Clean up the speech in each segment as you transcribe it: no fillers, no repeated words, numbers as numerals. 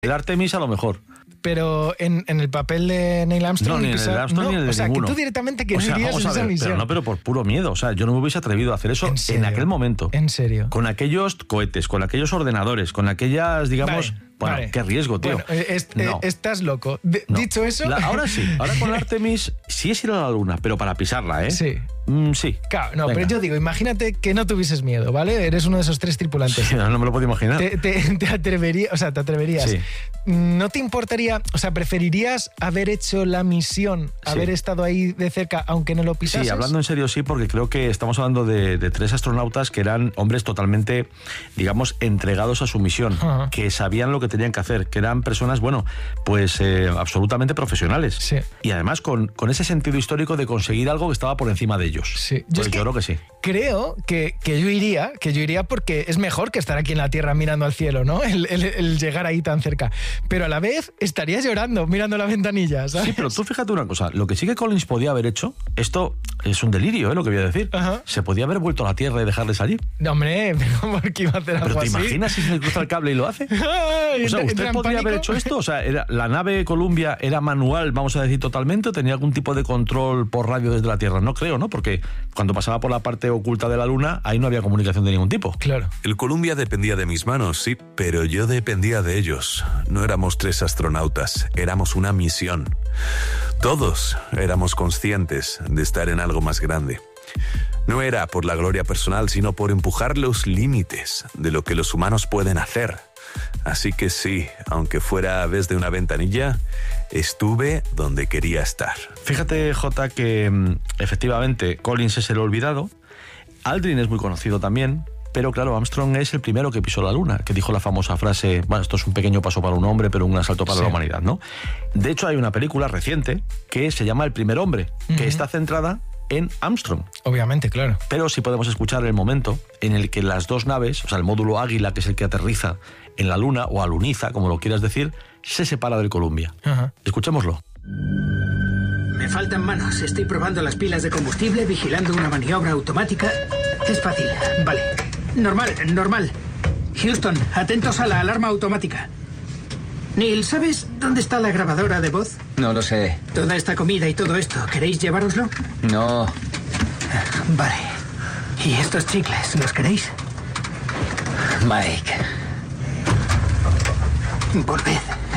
El Artemis a lo mejor. Pero en el papel de Neil Armstrong... No, ni en el Armstrong ni en el de ninguno. O sea, que tú directamente que no irías vamos en a ver, esa misión. pero por puro miedo. O sea, yo no me hubiese atrevido a hacer eso en aquel momento. ¿En serio? Con aquellos cohetes, con aquellos ordenadores, con aquellas, digamos... Vale. Qué riesgo, tío. Bueno, estás loco. Dicho eso... Ahora sí. Ahora con Artemis sí es ir a la Luna, pero para pisarla, ¿eh? Sí. Sí. Claro, no, pero yo digo, imagínate que no tuvieses miedo, ¿vale? Eres uno de esos 3 tripulantes. Sí, no me lo puedo imaginar. Te atreverías. Sí. ¿No te importaría, o sea, preferirías haber hecho la misión, haber estado ahí de cerca, aunque no lo pisases? Sí, hablando en serio, sí, porque creo que estamos hablando de 3 astronautas que eran hombres totalmente, digamos, entregados a su misión, que sabían lo que tenían que hacer, que eran personas, bueno, pues absolutamente profesionales. Sí. Y además con ese sentido histórico de conseguir algo que estaba por encima de ellos. Sí. Pues yo creo que sí. Creo que yo iría porque es mejor que estar aquí en la Tierra mirando al cielo, ¿no? El llegar ahí tan cerca. Pero a la vez estarías llorando mirando la ventanilla, ¿sabes? Sí, pero tú fíjate una cosa, lo que sí que Collins podía haber hecho, esto es un delirio, lo que voy a decir. Ajá. Se podía haber vuelto a la Tierra y dejarles allí. No, hombre, pero ¿por qué iba a hacer algo así? ¿Pero te imaginas si se le cruza el cable y lo hace? Ay, o sea, ¿usted podría haber hecho esto? O sea, ¿la nave Columbia era manual, vamos a decir, totalmente, o tenía algún tipo de control por radio desde la Tierra? No creo, ¿no? Porque cuando pasaba por la parte oculta de la Luna, ahí no había comunicación de ningún tipo. Claro. El Columbia dependía de mis manos, sí, pero yo dependía de ellos. No éramos 3 astronautas, éramos una misión. Todos éramos conscientes de estar en algo más grande. No era por la gloria personal, sino por empujar los límites de lo que los humanos pueden hacer. Así que sí, aunque fuera desde una ventanilla, estuve donde quería estar. Fíjate, Jota, que efectivamente Collins es el olvidado. Aldrin es muy conocido también, pero claro, Armstrong es el primero que pisó la Luna, que dijo la famosa frase, bueno, esto es un pequeño paso para un hombre, pero un asalto para la humanidad, ¿no? De hecho, hay una película reciente que se llama El primer hombre, que está centrada en Armstrong. Obviamente, claro. Pero sí podemos escuchar el momento en el que las 2 naves, o sea, el módulo Águila, que es el que aterriza en la Luna, o aluniza, como lo quieras decir, se separa del Columbia. Escuchémoslo. Me faltan manos. Estoy probando las pilas de combustible, vigilando una maniobra automática. Es fácil. Vale. Normal. Houston, atentos a la alarma automática. Neil, ¿sabes dónde está la grabadora de voz? No lo sé. Toda esta comida y todo esto, ¿queréis llevároslo? No. Vale. ¿Y estos chicles, los queréis? Mike. Volved.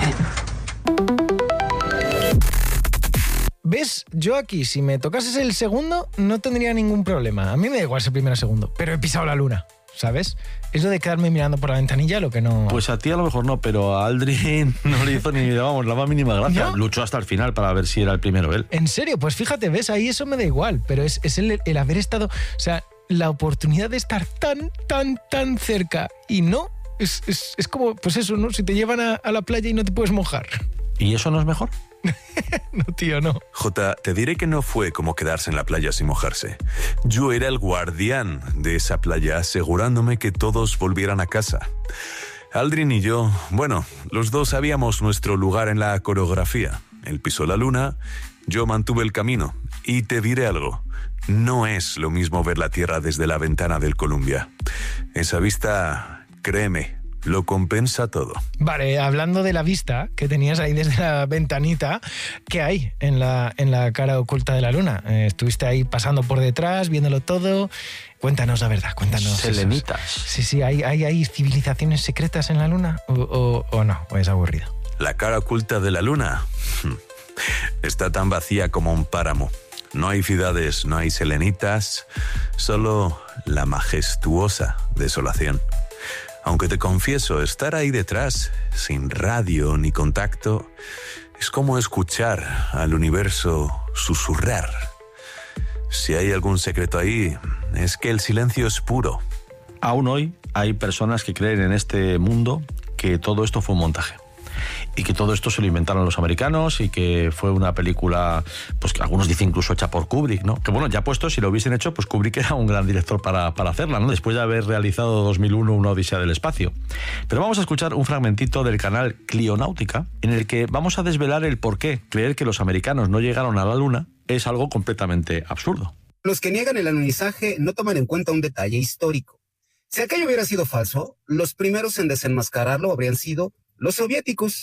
¿Ves? Yo aquí, si me tocases el segundo, no tendría ningún problema. A mí me da igual ser primero o segundo, pero he pisado la Luna, ¿sabes? Eso de quedarme mirando por la ventanilla, lo que no... Pues a ti a lo mejor no, pero a Aldrin no le hizo ni, vamos, la más mínima gracia. ¿No? Luchó hasta el final para ver si era el primero él. En serio, pues fíjate, ¿ves? Ahí eso me da igual, pero es el haber estado... O sea, la oportunidad de estar tan cerca y no... Es como, pues eso, ¿no? Si te llevan a la playa y no te puedes mojar. ¿Y eso no es mejor? No, tío, no. Jota, te diré que no fue como quedarse en la playa sin mojarse. Yo era el guardián de esa playa, asegurándome que todos volvieran a casa. Aldrin y yo, bueno, los dos sabíamos nuestro lugar en la coreografía. Él pisó la Luna, yo mantuve el camino. Y te diré algo, no es lo mismo ver la Tierra desde la ventana del Columbia. Esa vista, créeme, lo compensa todo. Vale, hablando de la vista que tenías ahí desde la ventanita, ¿qué hay en la cara oculta de la Luna? Estuviste ahí pasando por detrás, viéndolo todo. Cuéntanos la verdad, cuéntanos. Selenitas. Sí, ¿hay civilizaciones secretas en la Luna? ¿O no? ¿O es aburrido? La cara oculta de la Luna está tan vacía como un páramo. No hay ciudades, no hay selenitas, solo la majestuosa desolación. Aunque te confieso, estar ahí detrás, sin radio ni contacto, es como escuchar al universo susurrar. Si hay algún secreto ahí, es que el silencio es puro. Aún hoy hay personas que creen en este mundo que todo esto fue un montaje. Y que todo esto se lo inventaron los americanos y que fue una película, pues que algunos dicen incluso hecha por Kubrick, ¿no? Que bueno, ya puesto, si lo hubiesen hecho, pues Kubrick era un gran director para hacerla, ¿no? Después de haber realizado 2001 una odisea del espacio. Pero vamos a escuchar un fragmentito del canal Clionáutica, en el que vamos a desvelar el por qué creer que los americanos no llegaron a la Luna es algo completamente absurdo. Los que niegan el alunizaje no toman en cuenta un detalle histórico. Si aquello hubiera sido falso, los primeros en desenmascararlo habrían sido los soviéticos.